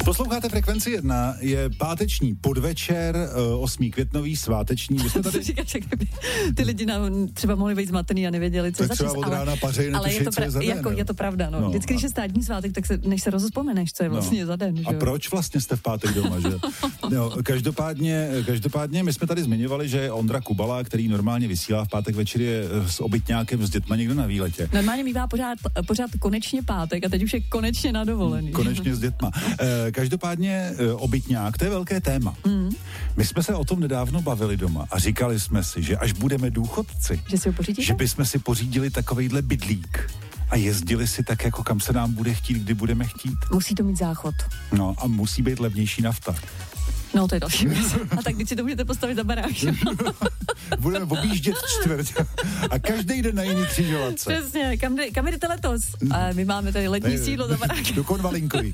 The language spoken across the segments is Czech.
Posloucháte Frekvenci 1, je páteční podvečer, 8. květnový, sváteční. My jsme tady... Říkáš, že ty lidi nám třeba mohli být zmatený a nevěděli, co tak začít. Třeba od rána pařej, ale je to pravda, no. Vždycky, když je státní svátek, tak než se rozpomeneš, co je vlastně za den. A že? proč vlastně jste v pátek doma, že? No, každopádně my jsme tady zmiňovali, že Ondra Kubala, který normálně vysílá v pátek večer, je s obytňákem s dětma někde na výletě. Normálně mívá pořád konečně pátek a teď už je konečně na dovolený. Konečně s dětma. Každopádně obytňák, to je velké téma. My jsme se o tom nedávno bavili doma a říkali jsme si, že až budeme důchodci, že bychom si pořídili takovejhle bydlík a jezdili si tak, jako kam se nám bude chtít, kdy budeme chtít. Musí to mít záchod. No a musí být levnější nafta. No, to je další věc. A tak když si to můžete postavit za barák. Budeme objíždět čtvrt a každý den na jiný křižovatce. Přesně, kam jdete letos? A my máme tady letní sídlo za barák. Do Konvalinkový.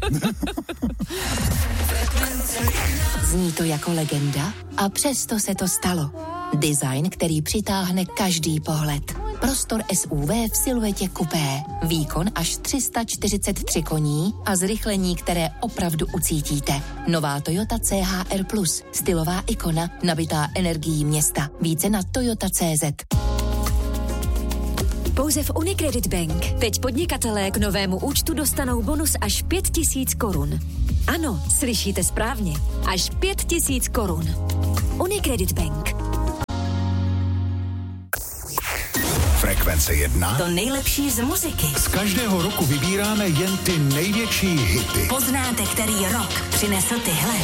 Zní to jako legenda a přesto se to stalo. Design, který přitáhne každý pohled. Prostor SUV v siluetě kupé. Výkon až 343 koní a zrychlení, které opravdu ucítíte. Nová Toyota CHR+, stylová ikona, nabitá energií města. Více na toyota.cz. Pouze v Unicredit Bank. Teď podnikatelé k novému účtu dostanou bonus až 5 000 korun. Ano, slyšíte správně. Až 5 000 korun. Unicredit Bank. Frekvence 1. To nejlepší z muziky. Z každého roku vybíráme jen ty největší hity. Poznáte, který rok přinesl tyhle.